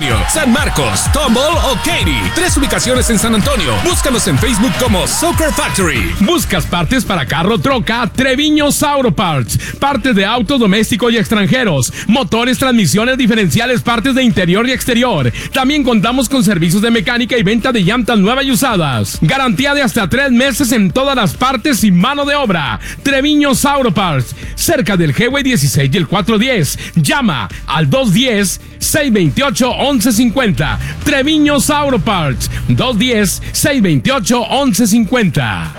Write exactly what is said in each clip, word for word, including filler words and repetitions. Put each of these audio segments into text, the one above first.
Antonio, San Marcos, Tomball o Katy. Tres ubicaciones en San Antonio. Búscanos en Facebook como Soccer Factory. ¿Buscas partes para carro, troca? Treviño Sauro Parts. Partes de autos domésticos y extranjeros. Motores, transmisiones, diferenciales, partes de interior y exterior. También contamos con servicios de mecánica y venta de llantas nuevas y usadas. Garantía de hasta tres meses en todas las partes y mano de obra. Treviño Sauro Parts. Cerca del Highway dieciséis y el cuatrocientos diez. Llama al dos uno cero, seis dos ocho, once cincuenta. Treviño Sauro Parts. dos uno cero, seis dos ocho, once cincuenta.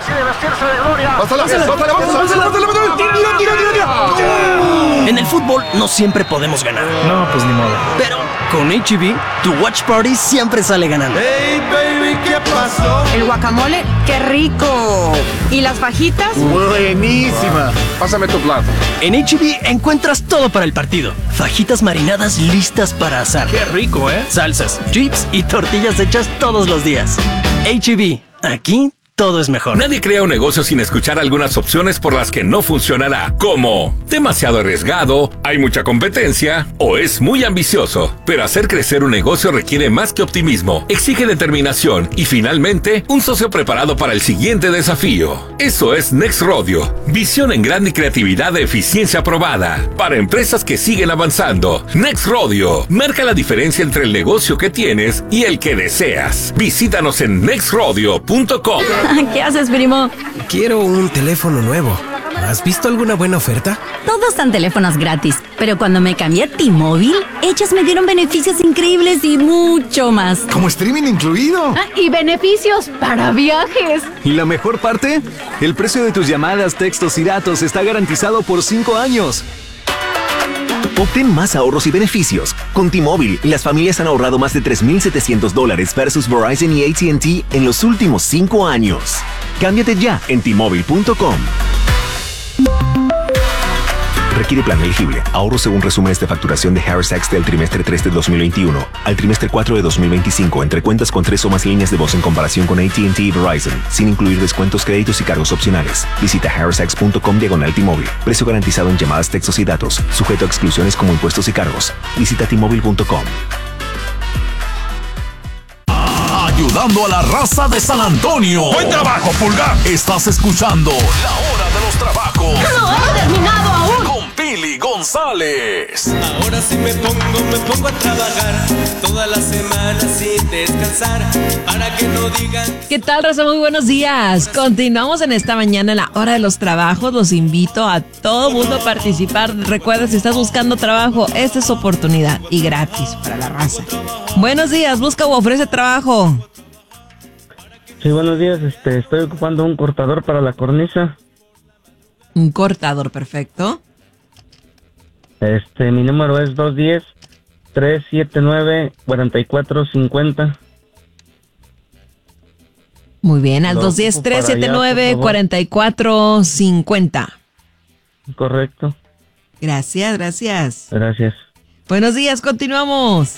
En el fútbol no siempre podemos ganar. No, pues ni modo. Pero con H E B, tu watch party siempre sale ganando. Hey, baby, ¿qué pasó? El guacamole, ¡qué rico! ¿Y las fajitas? Buenísima. Pásame tu plato. En H E B encuentras todo para el partido. Fajitas marinadas listas para asar. Qué rico, ¿eh? Salsas, chips y tortillas hechas todos los días. H E B, aquí todo es mejor. Nadie crea un negocio sin escuchar algunas opciones por las que no funcionará, como demasiado arriesgado, hay mucha competencia o es muy ambicioso. Pero hacer crecer un negocio requiere más que optimismo, exige determinación y finalmente un socio preparado para el siguiente desafío. Eso es Next Rodeo, visión en grande y creatividad de eficiencia probada para empresas que siguen avanzando. Next Rodeo marca la diferencia entre el negocio que tienes y el que deseas. Visítanos en next rodeo punto com. ¿Qué haces, primo? Quiero un teléfono nuevo. ¿Has visto alguna buena oferta? Todos dan teléfonos gratis, pero cuando me cambié a T-Mobile, ellos me dieron beneficios increíbles y mucho más. Como streaming incluido. Ah, y beneficios para viajes. ¿Y la mejor parte? El precio de tus llamadas, textos y datos está garantizado por cinco años. Obtén más ahorros y beneficios. Con T-Mobile, las familias han ahorrado más de tres mil setecientos dólares versus Verizon y A T and T en los últimos cinco años. Cámbiate ya en T Mobile punto com. Requiere plan elegible. Ahorro según resúmenes de facturación de Harris X del trimestre tres de dos mil veintiuno al trimestre cuatro de dos mil veinticinco entre cuentas con tres o más líneas de voz en comparación con A T and T y Verizon, sin incluir descuentos, créditos y cargos opcionales. Visita harris x punto com diagonal T-Mobile. Precio garantizado en llamadas, textos y datos. Sujeto a exclusiones como impuestos y cargos. Visita T Mobile punto com. Ayudando a la raza de San Antonio. Buen trabajo, Pulgar. Estás escuchando La Hora de los Trabajos. ¡No he terminado aún! Con Pili González. Ahora sí me pongo, me pongo a trabajar toda la semana sin descansar para que no digan. ¿Qué tal, raza? Muy buenos días. Continuamos en esta mañana en La Hora de los Trabajos. Los invito a todo mundo a participar. Recuerda, si estás buscando trabajo, esta es oportunidad y gratis para la raza. Buenos días, busca o ofrece trabajo. Sí, buenos días, este, estoy ocupando un cortador para la cornisa. Un cortador, perfecto. Este, mi número es dos uno cero, tres siete nueve, cuatro cuatro cinco cero. Muy bien, al dos uno cero, tres siete nueve, cuatro cuatro cinco cero. Correcto. Gracias, gracias. Gracias. Buenos días, continuamos.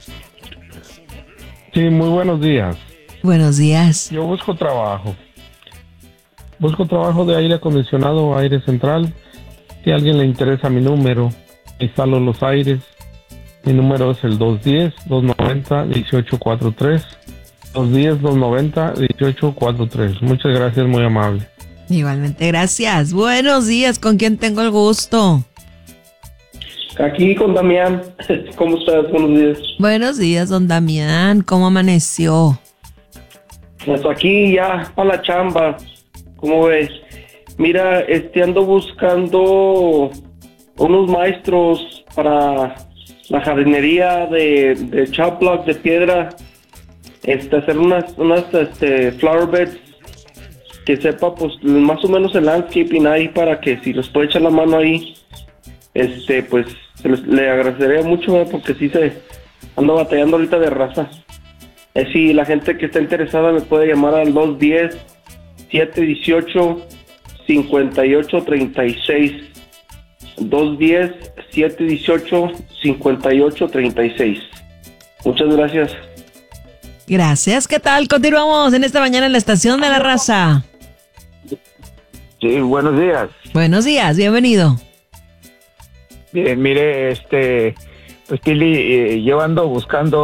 Sí, muy buenos días. Buenos días. Yo busco trabajo. Busco trabajo de aire acondicionado, aire central. Si a alguien le interesa mi número, instalo los aires. Mi número es el dos uno cero, dos nueve cero, uno ocho cuatro tres. dos uno cero, dos nueve cero, uno ocho cuatro tres. Muchas gracias, muy amable. Igualmente, gracias. Buenos días, ¿con quién tengo el gusto? Aquí con Damián. ¿Cómo estás? Buenos días. Buenos días, don Damián. ¿Cómo amaneció? Pues aquí ya a la chamba. ¿Cómo ves? Mira, este ando buscando unos maestros para la jardinería de, de chop block de piedra. Este, hacer unas, unas este, flower beds que sepa pues más o menos el landscaping ahí para que si les puede echar la mano ahí, este, pues se les, le agradecería mucho, ¿eh? Porque sí se ando batallando ahorita de raza. Eh, si la gente que está interesada me puede llamar al dos uno cero, siete uno ocho, cinco ocho tres seis. dos uno cero, siete uno ocho, cinco ocho tres seis. Muchas gracias. Gracias, ¿qué tal? Continuamos en esta mañana en la Estación de la Raza. Sí, buenos días. Buenos días, bienvenido. Bien, mire, este, pues Pili, eh, yo ando buscando